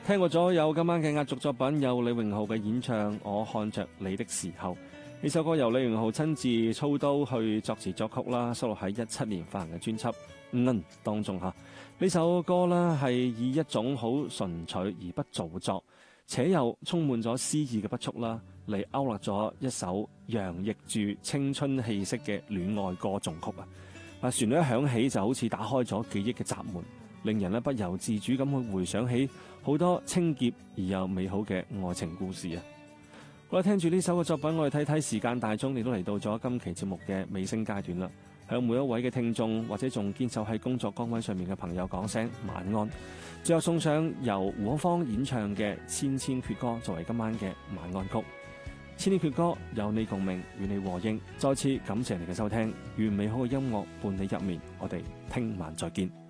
聽過咗有今晚嘅壓軸作品，有李榮浩嘅演唱《我看着你的時候》。呢首歌由李榮浩親自操刀去作詞作曲啦，收錄喺17年發行嘅專輯《當中吓。呢首歌呢係以一種好純粹而不造作，且又充滿咗詩意嘅筆觸啦，嚟勾勒咗一首洋溢住青春氣息嘅戀愛歌頌曲啊！旋律一響起就好似打開咗記憶嘅閘門，令人不由自主咁去回想起好多清潔而又美好嘅愛情故事啊！好啦，聽住呢首嘅作品，我哋睇睇時間大鐘，亦都嚟到咗今期節目嘅尾聲階段啦。向每一位嘅聽眾或者仲堅守喺工作崗位上面嘅朋友講聲晚安。最後送上由胡可芳演唱嘅《千千闕歌》作為今晚嘅晚安曲。千千闕歌有你共鳴，與你和應。再次感謝你嘅收聽，願美好嘅音樂伴你入眠。我哋聽晚再見。